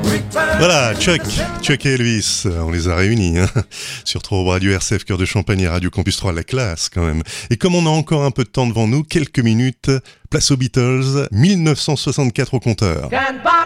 Voilà, Chuck et Elvis, on les a réunis, hein, sur Trovo Radio RCF Cœur de Champagne et Radio Campus 3, la classe quand même. Et comme on a encore un peu de temps devant nous, quelques minutes, place aux Beatles, 1964 au compteur.